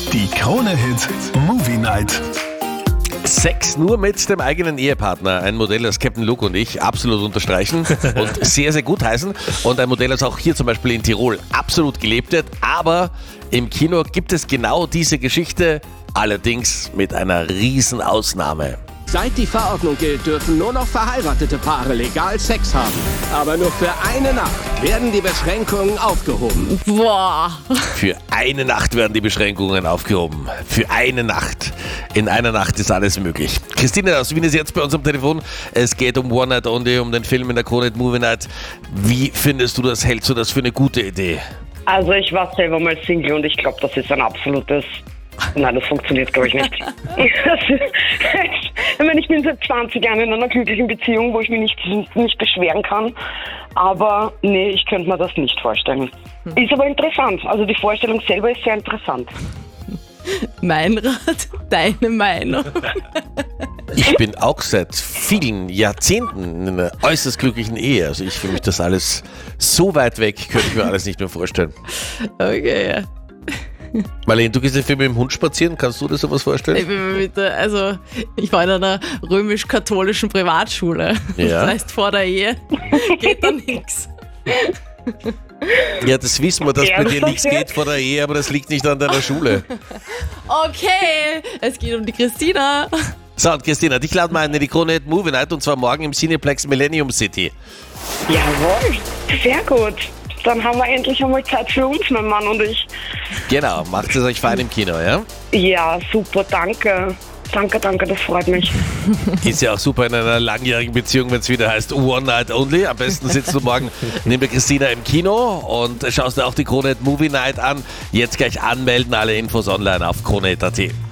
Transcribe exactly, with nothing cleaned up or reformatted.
Die Krone-Hit Movie Night. Sex nur mit dem eigenen Ehepartner. Ein Modell, das Captain Luke und ich absolut unterstreichen und sehr, sehr gut heißen. Und ein Modell, das auch hier zum Beispiel in Tirol absolut gelebt wird. Aber im Kino gibt es genau diese Geschichte, allerdings mit einer riesen Ausnahme. Seit die Verordnung gilt, dürfen nur noch verheiratete Paare legal Sex haben. Aber nur für eine Nacht werden die Beschränkungen aufgehoben. Boah. Für eine Nacht werden die Beschränkungen aufgehoben. Für eine Nacht. In einer Nacht ist alles möglich. Christine aus Wien ist jetzt bei uns am Telefon. Es geht um One Night Only, um den Film in der Krone-Hit Movie Night. Wie findest du das? Hältst du das für eine gute Idee? Also ich war selber mal Single und ich glaube, das ist ein absolutes... Nein, das funktioniert, glaube ich, nicht. Ich meine, ich bin seit zwanzig Jahren in einer glücklichen Beziehung, wo ich mich nicht, nicht beschweren kann. Aber nee, ich könnte mir das nicht vorstellen. Ist aber interessant. Also die Vorstellung selber ist sehr interessant. Mein Rat, deine Meinung. Ich bin auch seit vielen Jahrzehnten in einer äußerst glücklichen Ehe. Also ich für mich das alles so weit weg, könnte ich mir alles nicht mehr vorstellen. Okay, ja. Marlene, du gehst ja viel mit dem Hund spazieren. Kannst du dir sowas vorstellen? Ich, bin mit der, also, ich war in einer römisch-katholischen Privatschule. Ja. Das heißt, vor der Ehe geht da nichts. Ja, das wissen wir, dass Ja, bei das dir nichts passiert. geht vor der Ehe, aber das liegt nicht an deiner Schule. Okay, es geht um die Christina. So, und Christina, dich laden wir ein in die Krone-Hit Movie Night und zwar morgen im Cineplex Millennium City. Jawohl, sehr gut. Dann haben wir endlich einmal Zeit für uns, mein Mann und ich. Genau, macht es euch fein im Kino, ja? Ja, super, danke. Danke, danke, das freut mich. Ist ja auch super in einer langjährigen Beziehung, wenn es wieder heißt One Night Only. Am besten sitzt du morgen neben der Christina im Kino und schaust dir auch die Krone-Hit Movie Night an. Jetzt gleich anmelden, alle Infos online auf krone punkt at.